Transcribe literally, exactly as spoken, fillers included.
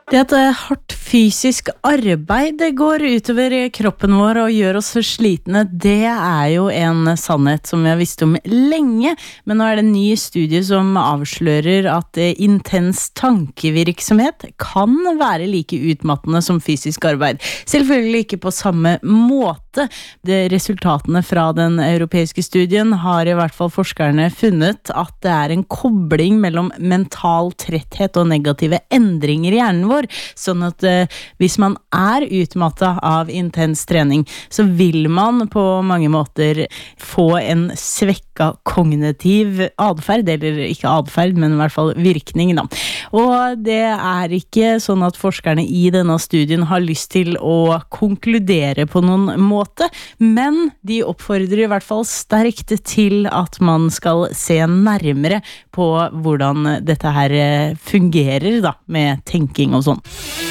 Det at hardt fysisk arbeid går utover kroppen vår og gjør oss slitne, det er jo en sannhet som vi har visst om lenge, men nå er det en ny studie som avslører at intens tankevirksomhet kan være like utmattende som fysisk arbeid. Selvfølgelig ikke på samme måte. De resultatene fra den europeiske studien har i hvert fall forskerne funnet at det er en kobling mellom mental tretthet og negative endringer i hjernen vår. Sånn at eh, hvis man er utmattet av intens trening, så vil man på mange måter få en svekka kognitiv adferd, eller ikke adferd, men i hvert fall virkning da. Og det er ikke sånn at forskerne i denne studien har lyst til å konkludere på noen måte, men de oppfordrer i hvert fall sterkt til at man skal se nærmere på hvordan dette her fungerer da, med tenking og sånn.